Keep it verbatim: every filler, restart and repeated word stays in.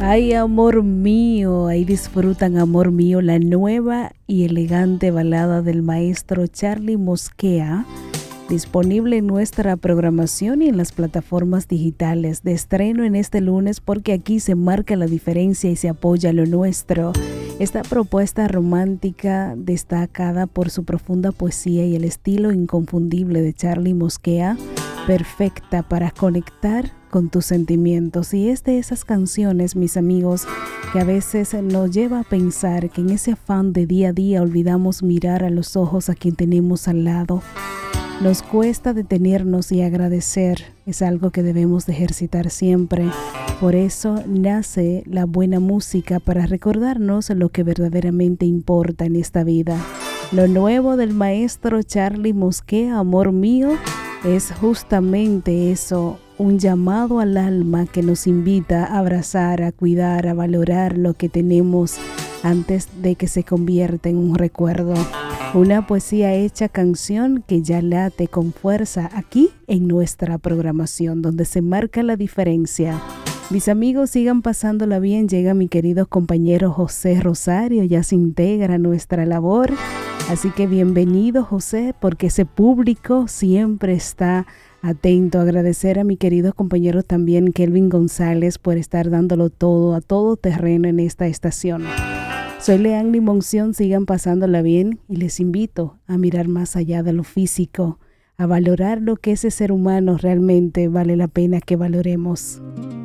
Ay, amor mío, ahí disfrutan, amor mío, la nueva y elegante balada del maestro Charly Mosquea, disponible en nuestra programación y en las plataformas digitales, de estreno en este lunes, porque aquí se marca la diferencia y se apoya lo nuestro. Esta propuesta romántica, destacada por su profunda poesía y el estilo inconfundible de Charly Mosquea, perfecta para conectar con tus sentimientos. Y es de esas canciones, mis amigos, que a veces nos lleva a pensar que en ese afán de día a día olvidamos mirar a los ojos a quien tenemos al lado. Nos cuesta detenernos y agradecer. Es algo que debemos de ejercitar siempre. Por eso nace la buena música, para recordarnos lo que verdaderamente importa en esta vida. Lo nuevo del maestro Charly Mosquea, amor mío, es justamente eso, un llamado al alma que nos invita a abrazar, a cuidar, a valorar lo que tenemos antes de que se convierta en un recuerdo. Una poesía hecha canción que ya late con fuerza aquí en nuestra programación, donde se marca la diferencia. Mis amigos, sigan pasándola bien. Llega mi querido compañero José Rosario, ya se integra a nuestra labor. Así que bienvenido, José, porque ese público siempre está atento. Agradecer a mi querido compañero también, Kelvin González, por estar dándolo todo, a todo terreno en esta estación. Soy Leanny Monción, sigan pasándola bien y les invito a mirar más allá de lo físico, a valorar lo que ese ser humano realmente vale la pena que valoremos.